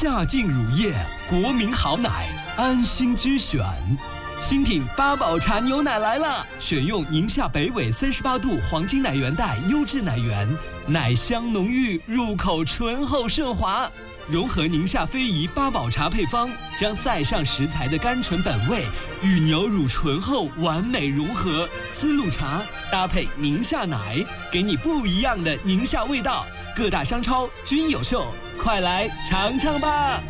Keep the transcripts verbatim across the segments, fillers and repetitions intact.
夏净乳业，国民好奶，安心之选。新品八宝茶牛奶来了，选用宁夏北纬三十八度黄金奶源带优质奶源，奶香浓郁，入口醇厚顺滑。融合宁夏非遗八宝茶配方，将塞上食材的甘醇本味与牛乳醇厚完美融合，丝路茶搭配宁夏奶，给你不一样的宁夏味道。各大商超均有售，快来尝尝吧！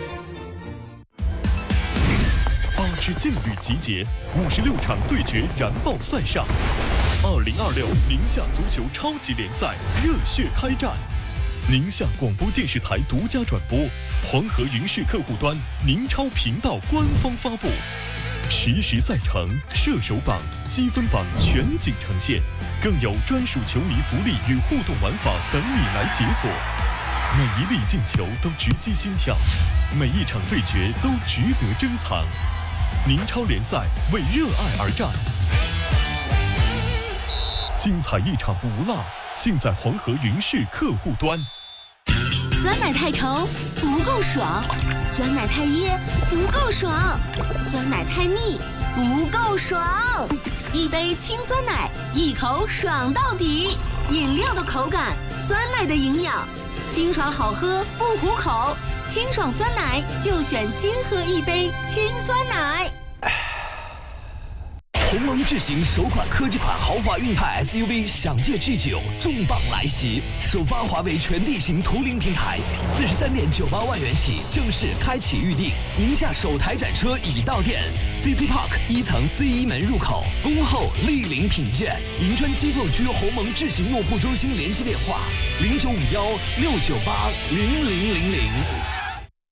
八支劲旅集结，五十六场对决燃爆赛上。二零二六宁夏足球超级联赛热血开战。宁夏广播电视台独家转播，黄河云视客户端宁超频道官方发布，实时赛程、射手榜、积分榜全景呈现，更有专属球迷福利与互动玩法等你来解锁。每一粒进球都直击心跳，每一场对决都值得珍藏。宁超联赛为热爱而战，精彩一场不落，尽在黄河云视客户端。 酸奶太稠不够爽，酸奶太噎不够爽，酸奶太腻不够爽。一杯清酸奶，一口爽到底。饮料的口感，酸奶的营养，清爽好喝不糊口，清爽酸奶就选金河一杯清酸奶。 鸿蒙智行首款科技款豪华硬派 S U V 享界 G 九重磅来袭，首发华为全地形图灵平台，四十三点九八万元起正式开启预定。宁夏首台展车已到店 ，C C Park 一层 C 一门入口，恭候莅临品鉴。银川金凤区鸿蒙智行用户中心联系电话：零九五幺六九八零零零零。